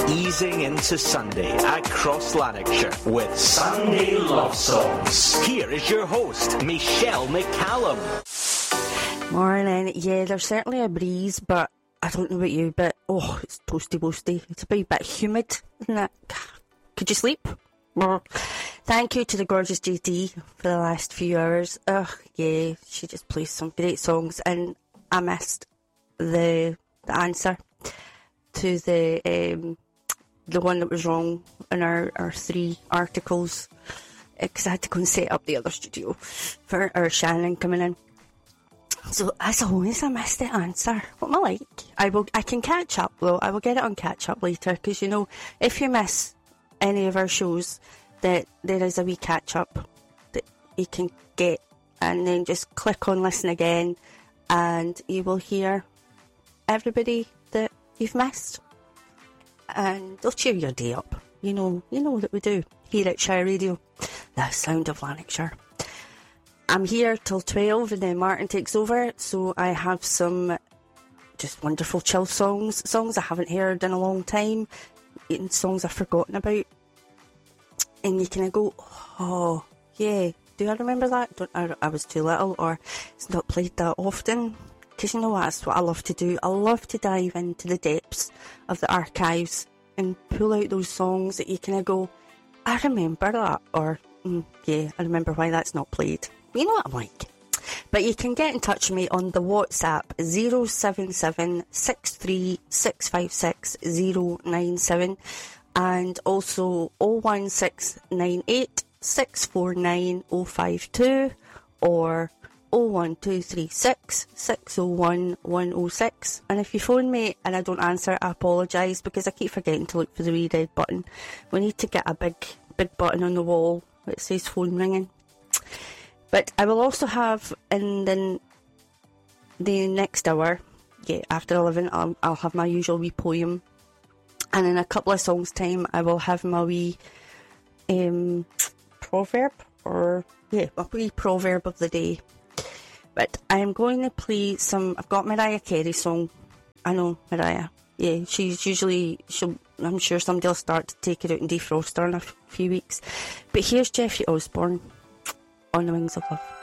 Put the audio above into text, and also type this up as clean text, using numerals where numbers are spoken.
easing into Sunday across Lanarkshire with Sunday Love Songs. Here is your host, Michelle McCallum. Morning. Yeah, there's certainly a breeze, but I don't know about you, but it's toasty. It's a bit humid, isn't it? Could you sleep? Thank you to the gorgeous JT for the last few hours. Yeah, she just plays some great songs, and I missed the answer to the one that was wrong in our 3 articles, because I had to go and set up the other studio for our Shannon coming in. So as always, I missed the answer. What am I like? I can catch up though. I will get it on catch up later, because if you miss any of our shows, that there is a wee catch up that you can get, and then just click on listen again, and you will hear everybody that you've missed, and they'll cheer your day up. You know that we do here at Shire Radio, the sound of Lanarkshire. I'm here till 12 and then Martin takes over, so I have some just wonderful chill songs I haven't heard in a long time, and songs I've forgotten about, and you kind of go, oh yeah, do I remember that? I was too little, or it's not played that often, because that's what I love to do. I love to dive into the depths of the archives and pull out those songs that you kind of go, I remember that, or yeah, I remember why that's not played. You know what I'm like. But you can get in touch with me on the WhatsApp 077 63656 097, and also 01698 649 052 or 01236 601 106. And if you phone me and I don't answer, I apologise, because I keep forgetting to look for the wee red button. We need to get a big button on the wall that says phone ringing. But I will also have in the next hour, after 11, I'll have my usual wee poem, and in a couple of songs' time I will have my wee proverb, a wee proverb of the day. But I'm going to play I've got Mariah Carey's song. I know Mariah. Yeah, I'm sure somebody will start to take her out and defrost her in a few weeks. But here's Jeffrey Osborne, On the Wings of Love.